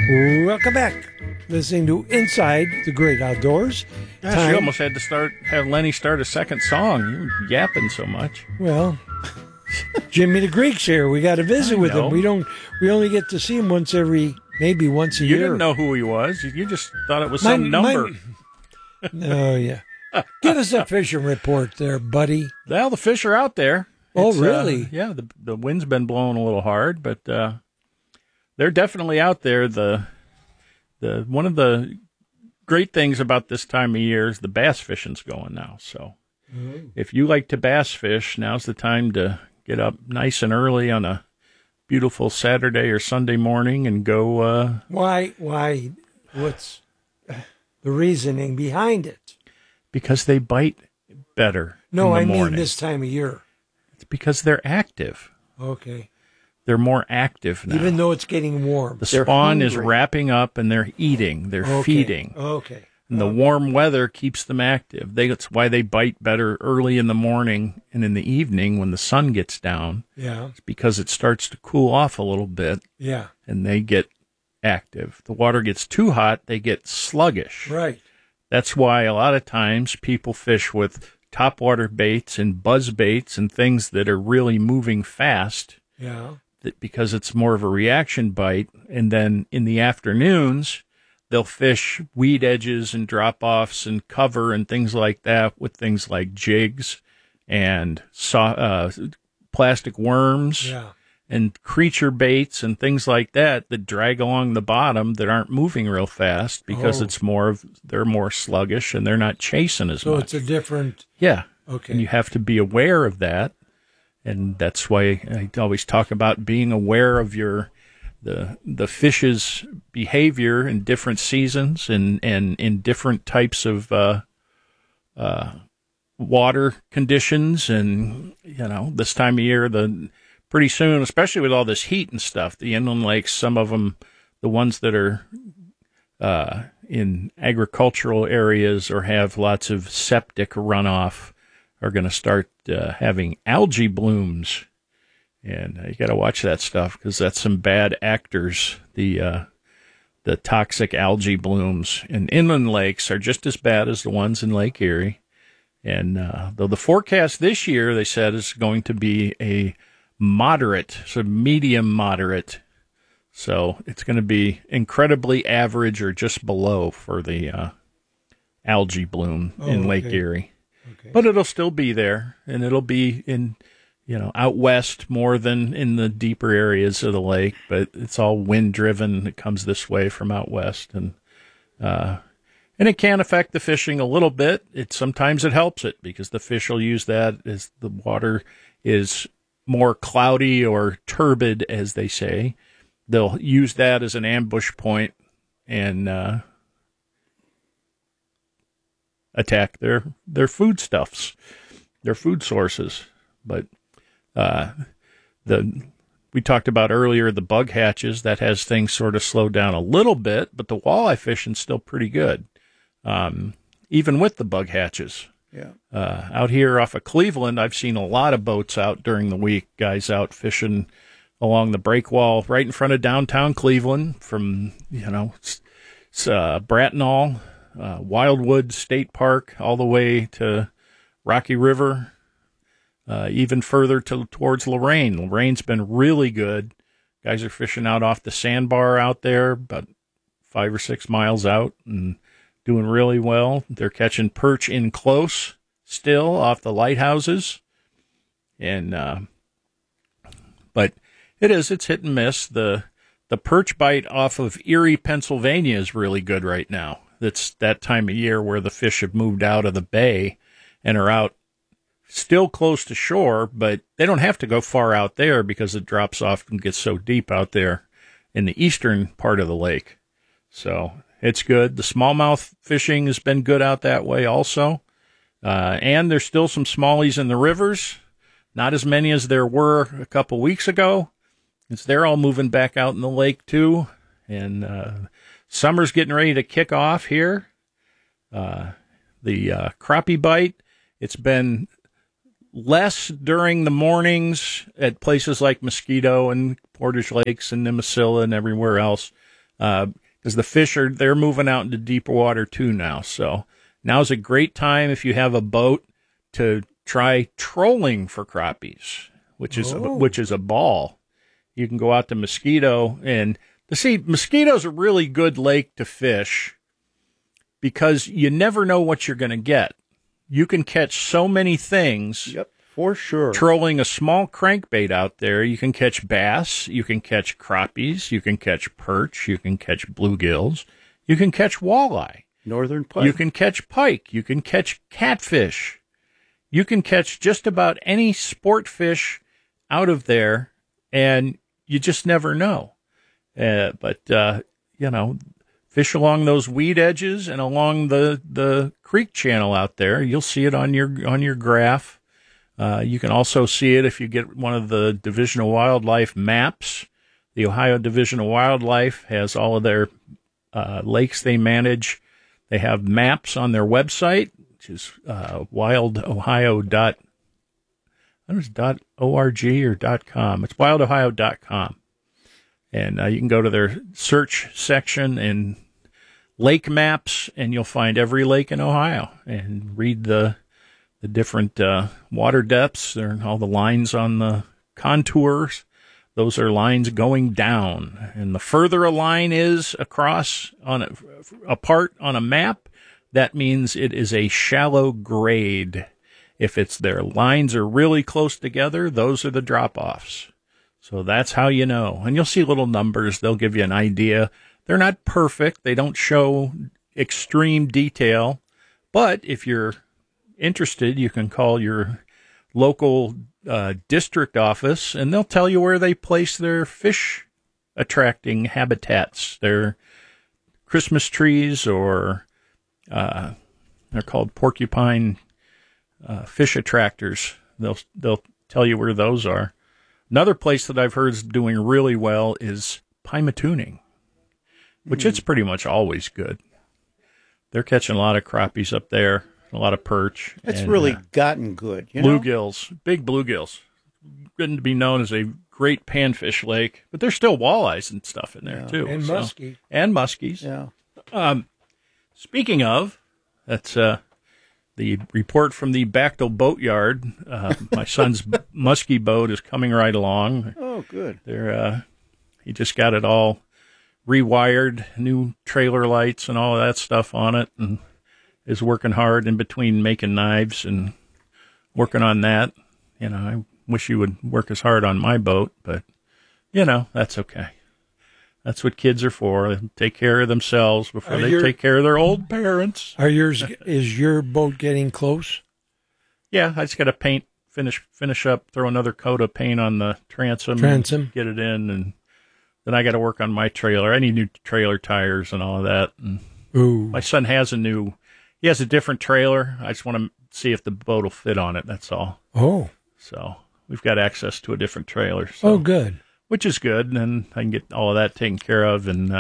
Welcome back. Listening to Inside the Great Outdoors. Gosh, you almost had to have Lenny start a second song. You were yapping so much. Well, Jimmy the Greek's here. We got to visit with him. We only get to see him once a year. You didn't know who he was. You just thought it was some number. Oh, yeah. Give us a fishing report there, buddy. Well, the fish are out there. Oh, really? Yeah, the wind's been blowing a little hard, but they're definitely out there. The one of the great things about this time of year is the bass fishing's going now. So if you like to bass fish, now's the time to get up nice and early on a beautiful Saturday or Sunday morning and go. Why? What's the reasoning behind it? Because they bite better. No, I morning. mean this time of year. It's because they're active. Okay. They're more active now. Even though it's getting warm. The spawn is wrapping up and they're eating. They're feeding. Okay. And the warm weather keeps them active. That's why they bite better early in the morning and in the evening when the sun gets down. Yeah. It's because it starts to cool off a little bit. Yeah. And they get active. The water gets too hot, they get sluggish. Right. That's why a lot of times people fish with topwater baits and buzz baits and things that are really moving fast. Yeah. Because it's more of a reaction bite. And then in the afternoons, they'll fish weed edges and drop-offs and cover and things like that with things like jigs and plastic worms and creature baits and things like that drag along the bottom that aren't moving real fast because they're more sluggish and they're not chasing as much. So it's a different... Yeah. Okay. And you have to be aware of that. And that's why I always talk about being aware of the fish's behavior in different seasons and in different types of water conditions. And, this time of year, pretty soon, especially with all this heat and stuff, the inland lakes, some of them, the ones that are in agricultural areas or have lots of septic runoff, are going to start having algae blooms, and you got to watch that stuff because that's some bad actors. The toxic algae blooms in inland lakes are just as bad as the ones in Lake Erie, and though the forecast this year they said is going to be a moderate, so medium moderate, so it's going to be incredibly average or just below for the algae bloom in Lake Erie. Okay. But it'll still be there, and it'll be in, out west more than in the deeper areas of the lake, but it's all wind-driven. It comes this way from out west, and it can affect the fishing a little bit. Sometimes it helps it because the fish will use that as the water is more cloudy or turbid, as they say. They'll use that as an ambush point and attack their foodstuffs, their food sources. But we talked about earlier the bug hatches, that has things sort of slowed down a little bit, but the walleye fishing's still pretty good, even with the bug hatches. Yeah. Out here off of Cleveland, I've seen a lot of boats out during the week, guys out fishing along the breakwall right in front of downtown Cleveland from, Bracknell, Wildwood State Park, all the way to Rocky River, even further towards Lorain. Loraine's been really good. Guys are fishing out off the sandbar out there, about 5 or 6 miles out, and doing really well. They're catching perch in close still off the lighthouses, and but it's hit and miss. The perch bite off of Erie, Pennsylvania is really good right now. It's that time of year where the fish have moved out of the bay and are out still close to shore, but they don't have to go far out there because it drops off and gets so deep out there in the eastern part of the lake. So it's good. The smallmouth fishing has been good out that way also. And there's still some smallies in the rivers, not as many as there were a couple weeks ago. They're all moving back out in the lake too. And summer's getting ready to kick off here. The crappie bite, it's been less during the mornings at places like Mosquito and Portage Lakes and Nemesilla and everywhere else. because the fish they're moving out into deeper water too now. So now's a great time if you have a boat to try trolling for crappies, which is a ball. You can go out to Mosquito, and Mosquito's a really good lake to fish because you never know what you're going to get. You can catch so many things. Yep, for sure. Trolling a small crankbait out there, you can catch bass, you can catch crappies, you can catch perch, you can catch bluegills, you can catch walleye. Northern pike. You can catch pike, you can catch catfish. You can catch just about any sport fish out of there, and you just never know. But fish along those weed edges and along the creek channel out there. You'll see it on your graph. You can also see it if you get one of the Division of Wildlife maps. The Ohio Division of Wildlife has all of their lakes they manage. They have maps on their website, which is wildohio.org or .com. It's wildohio.com. And you can go to their search section and lake maps, and you'll find every lake in Ohio and read the different water depths. There are all the lines on the contours. Those are lines going down. And the further a line is apart on a map, that means it is a shallow grade. If their lines are really close together, those are the drop-offs. So that's how you know. And you'll see little numbers. They'll give you an idea. They're not perfect. They don't show extreme detail. But if you're interested, you can call your local district office, and they'll tell you where they place their fish attracting habitats, their Christmas trees, or they're called porcupine fish attractors. They'll tell you where those are. Another place that I've heard is doing really well is Pymatuning, which it's pretty much always good. They're catching a lot of crappies up there, a lot of perch. It's really gotten good. Bluegills, big bluegills. Going to be known as a great panfish lake, but there's still walleyes and stuff in there too. And muskie. And muskies. Yeah. Speaking of, that's the report from the Bechtel Boatyard. My son's muskie boat is coming right along. Oh, good. He just got it all rewired, new trailer lights and all of that stuff on it, and is working hard in between making knives and working on that. I wish he would work as hard on my boat, but, that's okay. That's what kids are for. They take care of themselves before they take care of their old parents. Is your boat getting close? Yeah, I just got to finish up, throw another coat of paint on the transom. Get it in, and then I got to work on my trailer. I need new trailer tires and all of that. And my son has he has a different trailer. I just want to see if the boat will fit on it. That's all. Oh. So we've got access to a different trailer. So, good. Which is good. And then I can get all of that taken care of and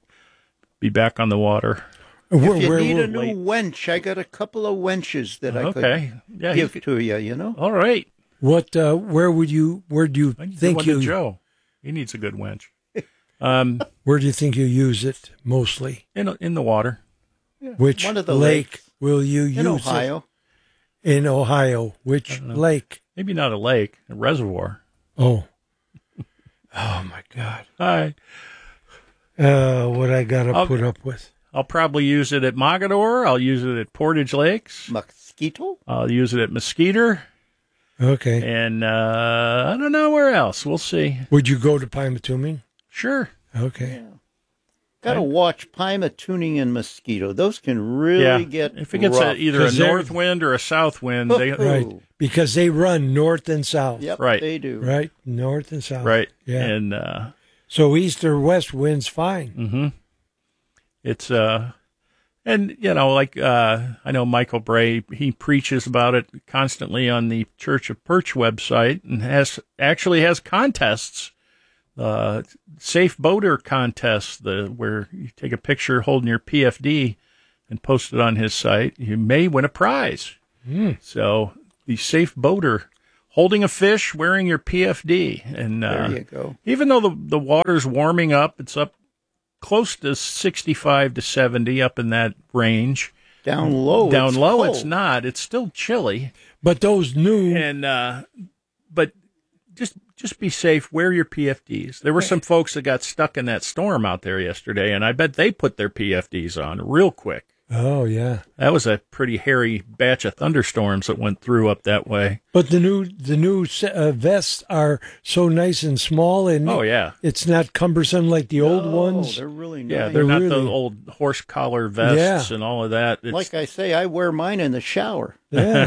be back on the water. If you need a new wench, I got a couple of wenches that I could give to you, All right. What? Where do you think Joe? He needs a good wench. Where do you think you use it mostly? In the water. Yeah. Which one of the lake will you use in Ohio? In Ohio, which lake? Maybe not a lake, a reservoir. Oh. Oh, my God. Hi. What I got to put up with. I'll probably use it at Mogador. I'll use it at Portage Lakes. Mosquito? I'll use it at Mesquite. Okay. And I don't know where else. We'll see. Would you go to Pymatuning? Sure. Okay. Yeah. Got to watch Pymatuning and Mosquito. Those can really get if it gets rough. either a north wind or a south wind. Right. Because they run north and south. Yep, right. They do. Right, north and south. Right. Yeah. And so east or west wind's fine. Mm-hmm. It's and I know Michael Bray, he preaches about it constantly on the Church of Perch website and has contests. Safe boater contest, where you take a picture holding your PFD and post it on his site. You may win a prize. So the safe boater holding a fish, wearing your PFD, and there you go. Even though the water's warming up, it's up close to 65 to 70, up in that range. Down low, it's not. It's still chilly. But those new but just be safe. Wear your PFDs. There were some folks that got stuck in that storm out there yesterday, and I bet they put their PFDs on real quick. Oh yeah, that was a pretty hairy batch of thunderstorms that went through up that way. But the new vests are so nice and small, and it's not cumbersome like the old ones. They're really nice. Yeah, they're not the old horse collar vests and all of that. It's, like I say, I wear mine in the shower. Yeah.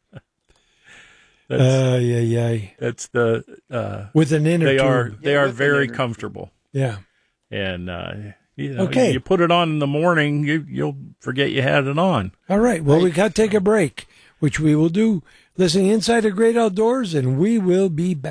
That's the with an inner tube. They are very comfortable. Yeah, and you put it on in the morning, you'll forget you had it on. All right. Well, we got to take a break, which we will do. Listening Inside the Great Outdoors, and we will be back.